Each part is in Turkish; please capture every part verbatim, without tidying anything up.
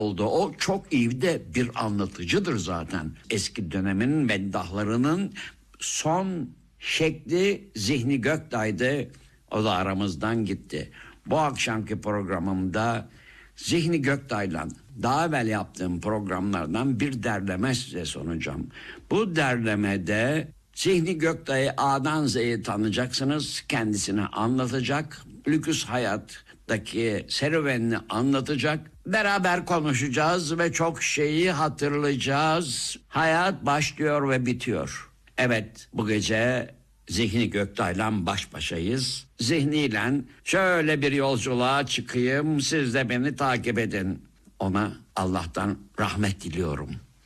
oldu. O çok iyi de bir anlatıcıdır zaten. Eski dönemin meddahlarının son şekli Zihni Göktay'dı. O da aramızdan gitti. Bu akşamki programımda Zihni Göktay'la daha evvel yaptığım programlardan bir derleme size sunacağım. Bu derlemede Zihni Göktay'ı A'dan Z'ye tanıyacaksınız. Kendisini anlatacak. Lüküs hayattaki serüvenini anlatacak. Beraber konuşacağız ve çok şeyi hatırlayacağız. Hayat başlıyor ve bitiyor. Evet, bu gece Zihni Göktay'la baş başayız. Zihni'yle şöyle bir yolculuğa çıkayım. Siz de beni takip edin. Ona Allah'tan rahmet diliyorum.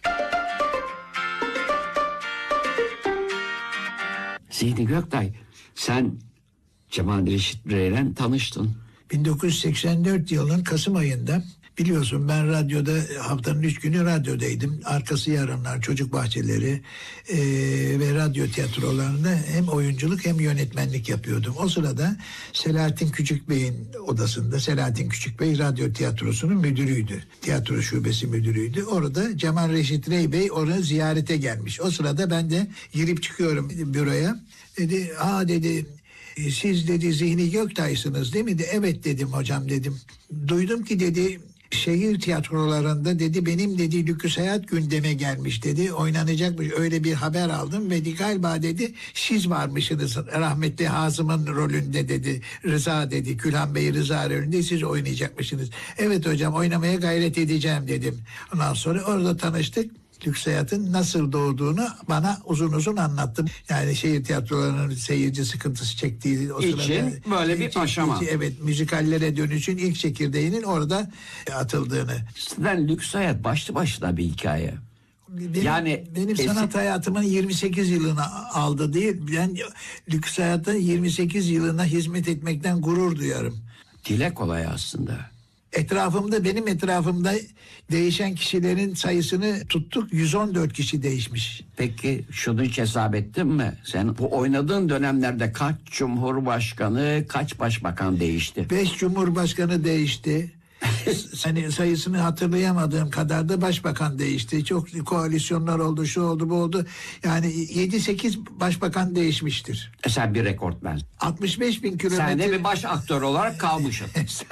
Zihni Göktay, sen Cemal Reşit Rey'le tanıştın. bin dokuz yüz seksen dört yılının Kasım ayında, biliyorsun ben radyoda haftanın üç günü radyodaydım. Arkası yarınlar, çocuk bahçeleri e, ve radyo tiyatrolarında hem oyunculuk hem yönetmenlik yapıyordum. O sırada Selahattin Küçükbey'in odasında, Selahattin Küçükbey radyo tiyatrosunun müdürüydü. Tiyatro şubesi müdürüydü. Orada Cemal Reşit Rey Bey oraya ziyarete gelmiş. O sırada ben de girip çıkıyorum büroya. Dedi, aa dedi, siz dedi Zihni Göktay'sınız değil mi? De, evet dedim hocam dedim. Duydum ki dedi şehir tiyatrolarında dedi benim dedi Lüküs Hayat gündeme gelmiş dedi. Oynanacakmış, öyle bir haber aldım ve galiba dedi siz varmışsınız rahmetli Hazım'ın rolünde dedi. Rıza dedi, Külhan Bey Rıza rolünde siz oynayacakmışsınız. Evet hocam, oynamaya gayret edeceğim dedim. Ondan sonra orada tanıştık. Lüküs Hayat'ın nasıl doğduğunu bana uzun uzun anlattım. Yani şehir tiyatrolarının seyirci sıkıntısı çektiği o İçin sırada böyle bir çektiği, aşama. Evet, müzikallere dönüşün ilk çekirdeğinin orada atıldığını. Sizden Lüküs Hayat başlı başına bir hikaye. Benim, Yani benim eski... sanat hayatımın yirmi sekiz yılını aldı değil. Ben Lüküs Hayat'ın yirmi sekiz yılına hizmet etmekten gurur duyarım. Dile kolay aslında. Etrafımda, benim etrafımda değişen kişilerin sayısını tuttuk. yüz on dört kişi değişmiş. Peki şunu hiç hesap ettin mi? Sen bu oynadığın dönemlerde kaç cumhurbaşkanı, kaç başbakan değişti? Beş cumhurbaşkanı değişti. Hani sayısını hatırlayamadığım kadar da başbakan değişti. Çok koalisyonlar oldu, şu oldu, bu oldu. Yani yedi sekiz başbakan değişmiştir. E sen bir rekortmen. altmış beş bin kilometre. Sen de bir baş aktör olarak kalmışsın.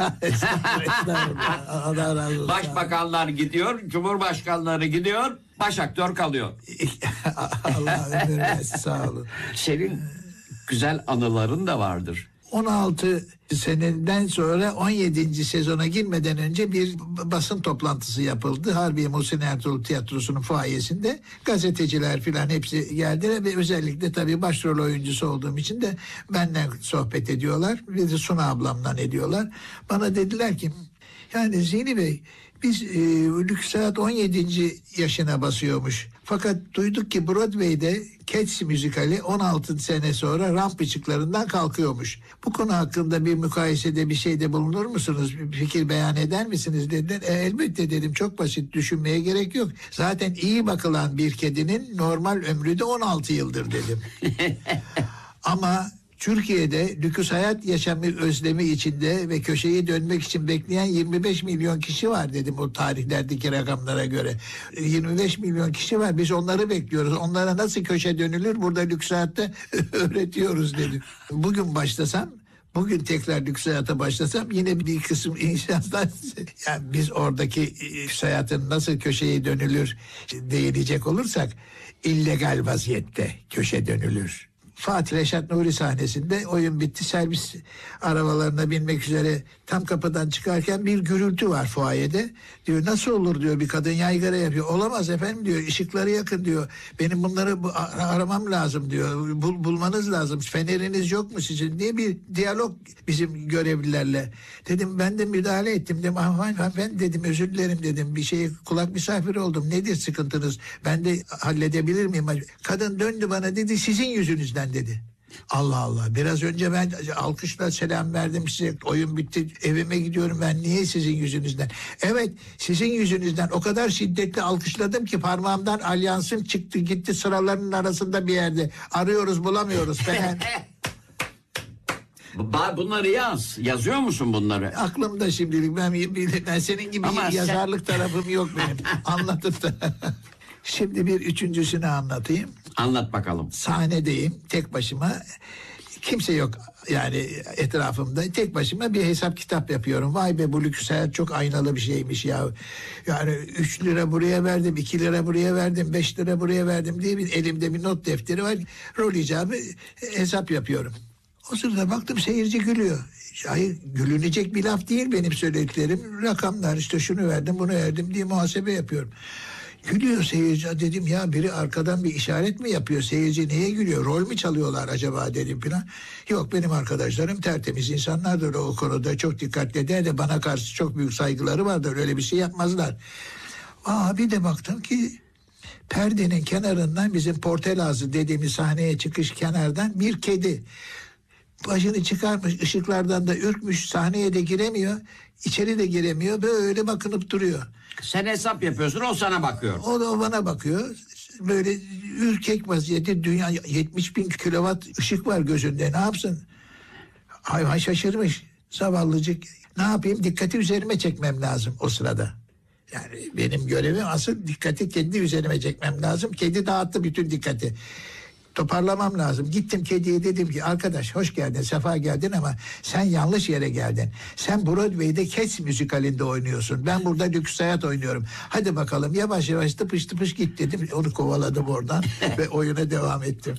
Allah razı olsun. Başbakanlar gidiyor, cumhurbaşkanları gidiyor, baş aktör kalıyor. Allah ömür versin, sağ olun. Senin güzel anıların da vardır. on altı seneden sonra on yedinci sezona girmeden önce bir basın toplantısı yapıldı. Harbiye Muhsin Ertuğrul Tiyatrosu'nun fuayesinde gazeteciler filan hepsi geldiler ve özellikle tabii başrol oyuncusu olduğum için de benden sohbet ediyorlar. Bir de Suna ablamdan ediyorlar. Bana dediler ki yani Zihni Bey, biz e, Lüküs Hayat on yedinci yaşına basıyormuş. Fakat duyduk ki Broadway'de Cats müzikali on altı sene sonra ramp ışıklarından kalkıyormuş. Bu konu hakkında bir mukayesede bir şeyde bulunur musunuz? Bir fikir beyan eder misiniz dediler. E, elbette dedim, çok basit, düşünmeye gerek yok. Zaten iyi bakılan bir kedinin normal ömrü de on altı yıldır dedim. Ama Türkiye'de Lüküs Hayat yaşamı özlemi içinde ve köşeyi dönmek için bekleyen yirmi beş milyon kişi var dedim o tarihlerdeki rakamlara göre. yirmi beş milyon kişi var, biz onları bekliyoruz. Onlara nasıl köşe dönülür burada Lüküs Hayat'ta öğretiyoruz dedim. Bugün başlasam, bugün tekrar Lüküs Hayat'a başlasam yine bir kısım insanlar yani biz oradaki Lüküs Hayat'ın nasıl köşeye dönülür değinecek olursak illegal vaziyette köşe dönülür. Fatih Reşat Nuri sahnesinde oyun bitti, servis arabalarına binmek üzere tam kapıdan çıkarken bir gürültü var fuayede. Diyor nasıl olur diyor, bir kadın yaygara yapıyor. Olamaz efendim diyor, ışıkları yakın diyor. Benim bunları bu, aramam lazım diyor. Bul, bulmanız lazım. Feneriniz yok mu sizin diye bir diyalog bizim görevlilerle. Dedim ben de müdahale ettim. Dedim ben dedim özür dilerim dedim. Bir şeye kulak misafiri oldum. Nedir sıkıntınız? Ben de halledebilir miyim? Kadın döndü bana dedi sizin yüzünüzden dedi. Allah Allah, biraz önce ben alkışla selam verdim size, oyun bitti, evime gidiyorum, ben niye sizin yüzünüzden? Evet, sizin yüzünüzden o kadar şiddetli alkışladım ki parmağımdan alyansım çıktı gitti, sıralarının arasında bir yerde arıyoruz bulamıyoruz falan. Ba- Bunları yaz. Yazıyor musun bunları? Aklımda şimdilik, ben, ben senin gibi Ama yazarlık tarafım yok benim. Anlatıp da. Şimdi bir üçüncüsünü anlatayım. Anlat bakalım. Sahnedeyim tek başıma. Kimse yok yani etrafımda. Tek başıma bir hesap kitap yapıyorum. Vay be, bu lüks hayat çok aynalı bir şeymiş ya. Yani üç lira buraya verdim, iki lira buraya verdim, beş lira buraya verdim diye bir elimde bir not defteri var. Rol icabı hesap yapıyorum. O sırada baktım seyirci gülüyor. Hayır, gülünecek bir laf değil benim söylediklerim. Rakamlar, işte şunu verdim bunu verdim diye muhasebe yapıyorum. Gülüyor seyirci. Dedim ya, biri arkadan bir işaret mi yapıyor? Seyirci niye gülüyor? Rol mü çalıyorlar acaba dedim falan. Yok, benim arkadaşlarım tertemiz insanlardır, o konuda çok dikkatli eder de bana karşı çok büyük saygıları vardır. Öyle bir şey yapmazlar. Aa, bir de baktım ki perdenin kenarından, bizim Portelazı dediğimiz sahneye çıkış kenardan bir kedi başını çıkarmış, ışıklardan da ürkmüş, sahneye de giremiyor, içeri de giremiyor, böyle bakınıp duruyor. Sen hesap yapıyorsun, o sana bakıyor. O da bana bakıyor. Böyle ürkek vaziyette, dünya yetmiş bin kilowatt ışık var gözünde, ne yapsın? Hayvan şaşırmış. Zavallıcık. Ne yapayım? Dikkati üzerime çekmem lazım o sırada. Yani benim görevim asıl dikkati kendi üzerime çekmem lazım. Kedi dağıttı bütün dikkati. Toparlamam lazım. Gittim kediye, dedim ki arkadaş hoş geldin, sefa geldin ama sen yanlış yere geldin. Sen Broadway'de Cats müzikalinde oynuyorsun. Ben burada lüks hayat oynuyorum. Hadi bakalım, yavaş yavaş tıpış tıpış git dedim. Onu kovaladım oradan ve oyuna devam ettim.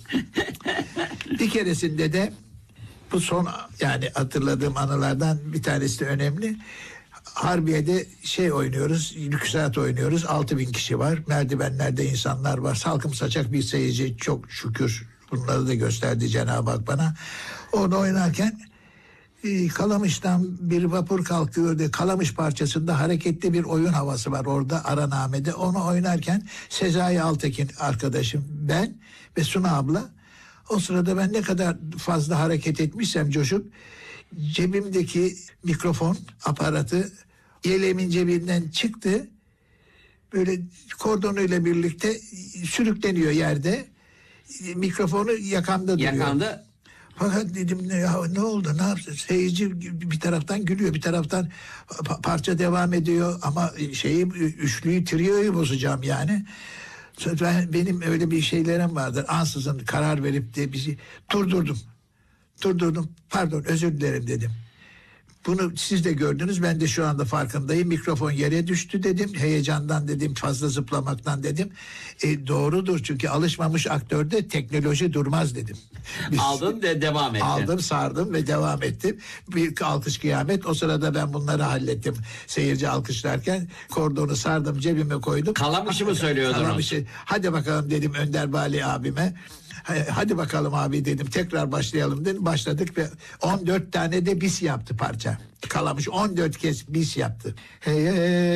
Bir keresinde de, bu son yani hatırladığım anılardan bir tanesi de önemli. Harbiye'de şey oynuyoruz, lüks hayat oynuyoruz. Altı bin kişi var. Merdivenlerde insanlar var. Salkım saçak bir seyirci, çok şükür. Bunları da gösterdi Cenab-ı Hak bana. Orada oynarken e, Kalamış'tan bir vapur kalkıyor diye, Kalamış parçasında hareketli bir oyun havası var orada, Araname'de. Onu oynarken Sezai Altekin arkadaşım, ben ve Suna abla. O sırada ben ne kadar fazla hareket etmişsem coşup, cebimdeki mikrofon aparatı yeleğimin cebinden çıktı. Böyle kordonuyla birlikte sürükleniyor yerde. Mikrofonu yakamda duruyor. Yakanda. Fakat dedim ne, ya, ne oldu, ne yaptı? Seyirci bir taraftan gülüyor, bir taraftan pa- parça devam ediyor ama şeyi, üçlüyü, trioyu bozacağım yani. Ben, benim öyle bir şeylerim vardır. Ansızın karar verip de bizi durdurdum. Durdurdum. Pardon, özür dilerim dedim. Bunu siz de gördünüz, ben de şu anda farkındayım. Mikrofon yere düştü dedim. Heyecandan dedim, fazla zıplamaktan dedim. E, doğrudur, çünkü alışmamış aktörde teknoloji durmaz dedim. Biz, Aldın ve devam ettin. Aldım, sardım ve devam ettim. Bir alkış kıyamet. O sırada ben bunları hallettim. Seyirci alkışlarken kordonu sardım, cebime koydum. Kalamış'ı mı söylüyordunuz? Kalamış'ı. Hadi bakalım dedim Önder Bali abime. Hadi bakalım abi dedim, tekrar başlayalım dedim. Başladık ve on dört tane de bis yaptı parça. Kalamış on dört kez bis yaptı. Hey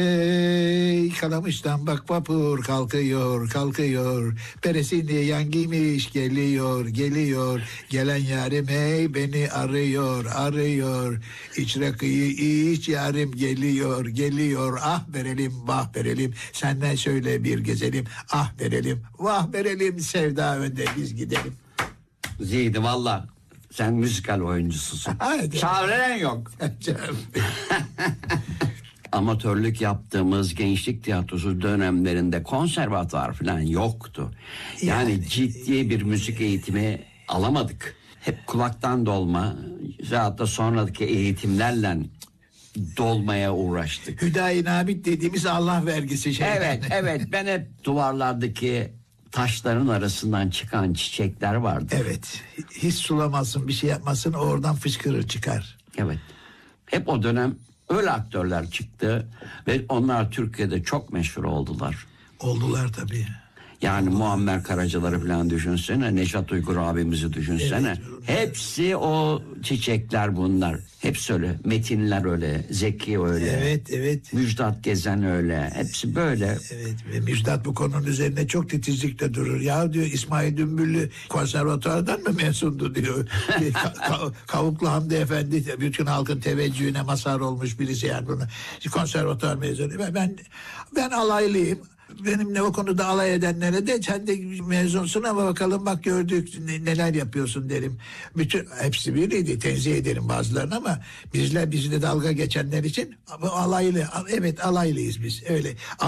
hey, Kalamış'tan bak vapur kalkıyor kalkıyor. Peresini yan giymiş geliyor geliyor. Gelen yarim hey beni arıyor arıyor. İç rakıyı iç yarim geliyor geliyor. Ah verelim vah verelim, senden şöyle bir gezelim. Ah verelim vah verelim, sevda önde biz gidelim. Ziydi valla. Sen müzikal oyuncususun. Haydi. Çağıran yok. Amatörlük yaptığımız gençlik tiyatrosu dönemlerinde konservatuvar falan yoktu. Yani, yani ciddi bir müzik eğitimi alamadık. Hep kulaktan dolma, veyahut da sonraki eğitimlerle dolmaya uğraştık. Hüdayi Nabit dediğimiz Allah vergisi şey. Evet, evet. Ben hep duvarlardaki taşların arasından çıkan çiçekler vardı. Evet. Hiç sulamazsın, bir şey yapmasın, oradan fışkırır çıkar. Evet. Hep o dönem öyle aktörler çıktı ve onlar Türkiye'de çok meşhur oldular. Oldular tabii. Yani Muammer Karacaları falan düşünsene, Neşat Uygur abimizi düşünsene. Evet. Hepsi o çiçekler bunlar. Hepsi öyle. Metinler öyle, Zeki öyle. Evet, evet. Müjdat Gezen öyle. Hepsi böyle. Evet, ve Müjdat bu konunun üzerine çok titizlikle durur. Ya diyor, İsmail Dümbüllü konservatuardan mı mensuptu diyor. Ka- Kavuklu Hamdi Efendi bütün halkın teveccühüne mazhar olmuş birisi yani bunu. Konservatuar mezunu. Ben ben alaylıyım. Benimle o konuda alay edenlere de sen de mezunsun ama bakalım bak gördük neler yapıyorsun derim. Bütün hepsi biriydi, tenzih ederim bazılarını ama bizler bizle dalga geçenler için alaylı, evet alaylıyız biz öyle.